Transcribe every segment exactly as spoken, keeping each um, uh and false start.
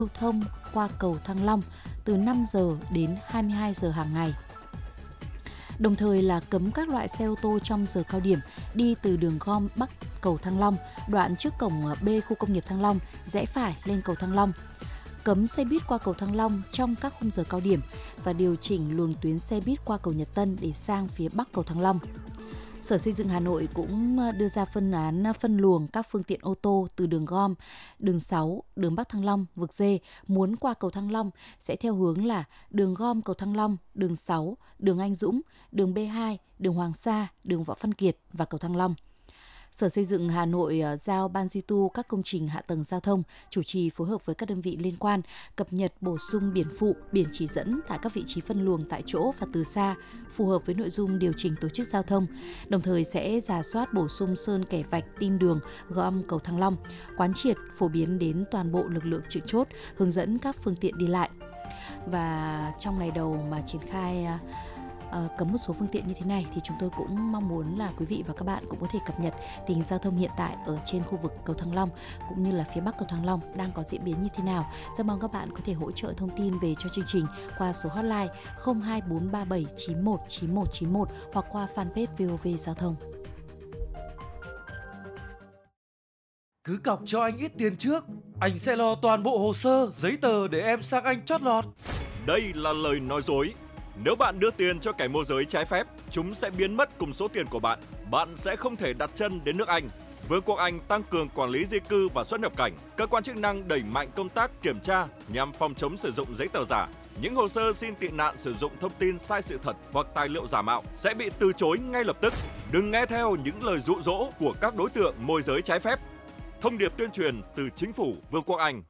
lưu thông qua cầu Thăng Long từ năm giờ đến hai mươi hai giờ hàng ngày. Đồng thời là cấm các loại xe ô tô trong giờ cao điểm đi từ đường gom Bắc cầu Thăng Long, đoạn trước cổng B khu công nghiệp Thăng Long, rẽ phải lên cầu Thăng Long. Cấm xe buýt qua cầu Thăng Long trong các khung giờ cao điểm và điều chỉnh luồng tuyến xe buýt qua cầu Nhật Tân để sang phía Bắc cầu Thăng Long. Sở Xây dựng Hà Nội cũng đưa ra phương án phân luồng các phương tiện ô tô từ đường gom, đường sáu, đường Bắc Thăng Long, vực Dê muốn qua cầu Thăng Long sẽ theo hướng là đường gom cầu Thăng Long, đường sáu, đường Anh Dũng, đường B hai, đường Hoàng Sa, đường Võ Văn Kiệt và cầu Thăng Long. Sở Xây dựng Hà Nội giao Ban duy tu các công trình hạ tầng giao thông chủ trì phối hợp với các đơn vị liên quan cập nhật bổ sung biển phụ, biển chỉ dẫn tại các vị trí phân luồng tại chỗ và từ xa phù hợp với nội dung điều chỉnh tổ chức giao thông. Đồng thời sẽ rà soát bổ sung sơn kẻ vạch tim đường gom cầu Thăng Long, quán triệt phổ biến đến toàn bộ lực lượng trực chốt, hướng dẫn các phương tiện đi lại. Và trong ngày đầu mà triển khai Uh, cấm một số phương tiện như thế này thì chúng tôi cũng mong muốn là quý vị và các bạn cũng có thể cập nhật tình hình giao thông hiện tại ở trên khu vực cầu Thăng Long cũng như là phía Bắc cầu Thăng Long đang có diễn biến như thế nào. Rất mong các bạn có thể hỗ trợ thông tin về cho chương trình qua số hotline không hai bốn ba bảy chín một chín một chín một hoặc qua fanpage vê o vê Giao thông. Cứ cọc cho anh ít tiền trước, anh sẽ lo toàn bộ hồ sơ, giấy tờ để em sang Anh chót lọt. Đây là lời nói dối. Nếu bạn đưa tiền cho kẻ môi giới trái phép, chúng sẽ biến mất cùng số tiền của bạn. Bạn sẽ không thể đặt chân đến nước Anh. Vương quốc Anh tăng cường quản lý di cư và xuất nhập cảnh. Cơ quan chức năng đẩy mạnh công tác kiểm tra nhằm phòng chống sử dụng giấy tờ giả. Những hồ sơ xin tị nạn sử dụng thông tin sai sự thật hoặc tài liệu giả mạo sẽ bị từ chối ngay lập tức. Đừng nghe theo những lời dụ dỗ của các đối tượng môi giới trái phép. Thông điệp tuyên truyền từ Chính phủ Vương quốc Anh.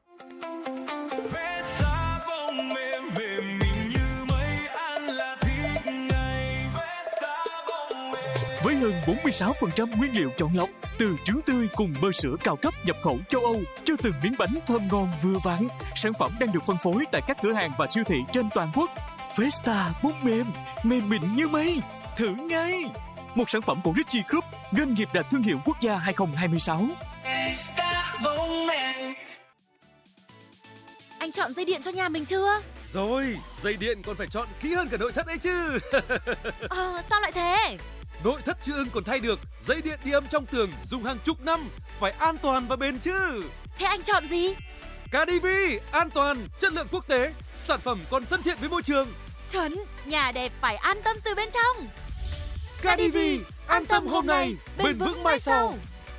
Với hơn bốn mươi sáu phần trăm nguyên liệu chọn lọc từ trứng tươi cùng bơ sữa cao cấp nhập khẩu châu Âu cho từng miếng bánh thơm ngon vừa vặn, sản phẩm đang được phân phối tại các cửa hàng và siêu thị trên toàn quốc. Festa bông mềm, mềm mịn như mây, thử ngay! Một sản phẩm của Richie Group, doanh nghiệp đạt thương hiệu quốc gia hai không hai sáu. Festa bông mềm. Anh chọn dây điện cho nhà mình chưa? Rồi, dây điện còn phải chọn kỹ hơn cả nội thất ấy chứ. À, sao lại thế? Nội thất chưa ưng còn thay được, dây điện đi âm trong tường dùng hàng chục năm, phải an toàn và bền chứ. Thế anh chọn gì? ca đê vê, an toàn, chất lượng quốc tế, sản phẩm còn thân thiện với môi trường. Chuẩn, nhà đẹp phải an tâm từ bên trong. ca đê vê, an tâm hôm nay, bền vững mai sau.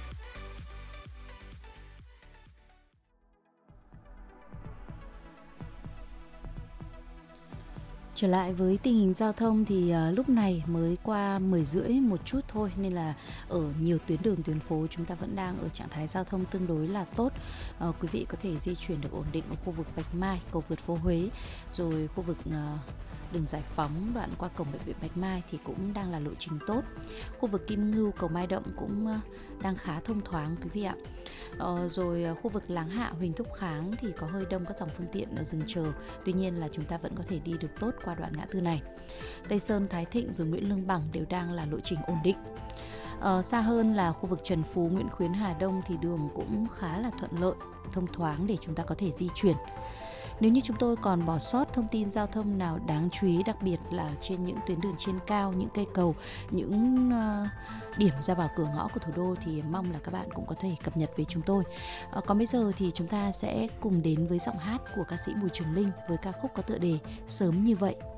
Trở lại với tình hình giao thông thì uh, lúc này mới qua mười rưỡi một chút thôi, nên là ở nhiều tuyến đường tuyến phố chúng ta vẫn đang ở trạng thái giao thông tương đối là tốt. Uh, quý vị có thể di chuyển được ổn định ở khu vực Bạch Mai, cầu vượt phố Huế, rồi khu vực uh, đường Giải Phóng đoạn qua cổng bệnh viện Bạch Mai thì cũng đang là lộ trình tốt. Khu vực Kim Ngưu, cầu Mai Động cũng uh, đang khá thông thoáng quý vị ạ. Uh, rồi uh, khu vực Láng Hạ, Huỳnh Thúc Kháng thì có hơi đông các dòng phương tiện uh, dừng chờ. Tuy nhiên là chúng ta vẫn có thể đi được tốt qua đoạn ngã tư này. Tây Sơn, Thái Thịnh rồi Nguyễn Lương Bằng đều đang là lộ trình ổn định. Ờ, xa hơn là khu vực Trần Phú, Nguyễn Khuyến, Hà Đông thì đường cũng khá là thuận lợi, thông thoáng để chúng ta có thể di chuyển. Nếu như chúng tôi còn bỏ sót thông tin giao thông nào đáng chú ý, đặc biệt là trên những tuyến đường trên cao, những cây cầu, những uh, điểm ra vào cửa ngõ của thủ đô thì mong là các bạn cũng có thể cập nhật với chúng tôi. Uh, còn bây giờ thì chúng ta sẽ cùng đến với giọng hát của ca sĩ Bùi Trường Linh với ca khúc có tựa đề Sớm Như Vậy.